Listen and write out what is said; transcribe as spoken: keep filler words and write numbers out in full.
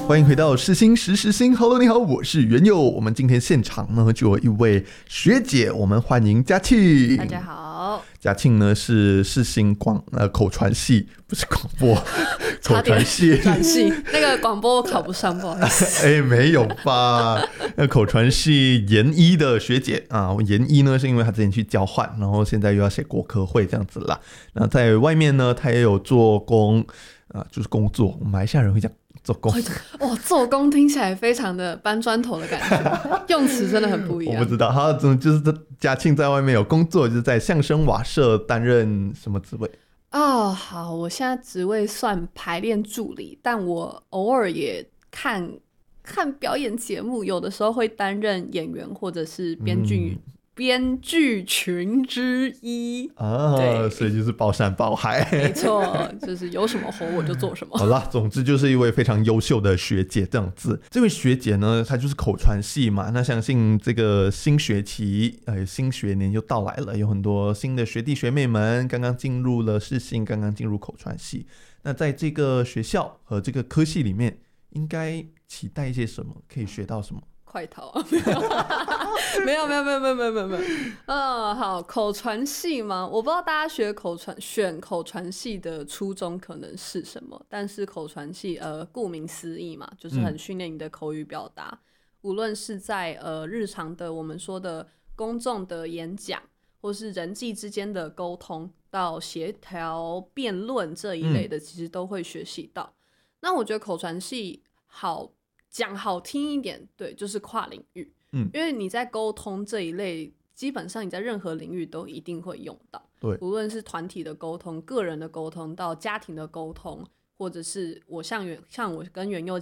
欢迎回到世新时时新 Hello 你好，我是元佑。我们今天现场呢就有一位学姐，我们欢迎嘉庆。 大家好， 嘉庆呢是世新广呃口传系，不是广播口传系转系那个广播我考不上，不好意思。 哎，没有吧？那口传系研一的学姐啊，研一呢是因为她之前去交换，然后现在又要写国科会这样子啦。那在外面呢，她也有做工啊，就是工作。我们马来西亚人会讲做工， 哇，做工听起来非常的搬砖头的感觉，用词真的很不一样。 我不知道，他就是嘉庆在外面有工作，就是在相声瓦舍担任什么职位？ 哦，好，我现在职位算排练助理，但我偶尔也看看表演节目，有的时候会担任演员或者是编剧。嗯编剧群之一啊，所以就是包山包海， 没错，就是有什么活我就做什么。 好啦，总之就是一位非常优秀的学姐这样子。这位学姐呢，她就是口传系嘛，那相信这个新学期，呃，新学年就到来了，有很多新的学弟学妹们刚刚进入了世新，刚刚进入口传系。那在这个学校和这个科系里面，应该期待一些什么？可以学到什么？ 快逃啊！没有没有没有没有没有没有没有，嗯，好，口传系吗？我不知道大家学口传选口传系的初衷可能是什么，但是口传系呃，顾名思义嘛，就是很训练你的口语表达，嗯、无论是在呃日常的我们说的公众的演讲，或是人际之间的沟通，到协调辩论这一类的，其实都会学习到。嗯、那我觉得口传系好。讲好听一点，对，就是跨领域，嗯，因为你在沟通这一类，基本上你在任何领域都一定会用到，对，无论是团体的沟通、个人的沟通，到家庭的沟通，或者是我像像我跟元佑